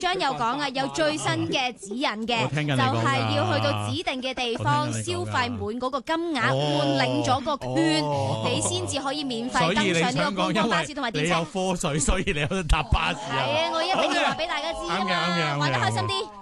張又講啊，有最新嘅指引嘅，就係要去到指定嘅地方消費滿嗰個金額，換領咗個圈，你先至可以免費登上呢個觀光巴士同埋電車。 你有科水，所以你有得搭巴士啊？ 係啊，我一定要話俾大家知啊嘛，玩得開心啲。